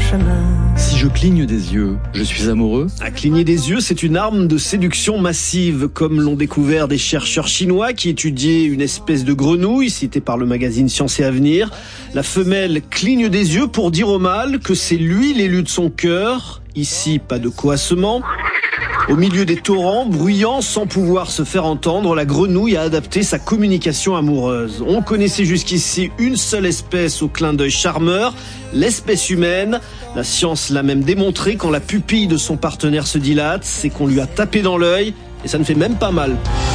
chemin. Si je cligne des yeux, je suis amoureux. À cligner des yeux, c'est une arme de séduction massive, comme l'ont découvert des chercheurs chinois qui étudiaient une espèce de grenouille citée par le magazine Science et Avenir. La femelle cligne des yeux pour dire au mâle que c'est lui l'élu de son cœur. Ici, pas de coassement. Au milieu des torrents, bruyant sans pouvoir se faire entendre, la grenouille a adapté sa communication amoureuse. On connaissait jusqu'ici une seule espèce au clin d'œil charmeur, l'espèce humaine. La science l'a même démontré, quand la pupille de son partenaire se dilate, c'est qu'on lui a tapé dans l'œil et ça ne fait même pas mal.